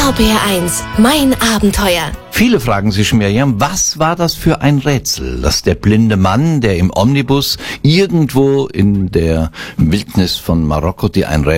RBR1, mein Abenteuer. Viele fragen sich, Miriam, was war das für ein Rätsel, dass der blinde Mann, der im Omnibus irgendwo in der Wildnis von Marokko, die ein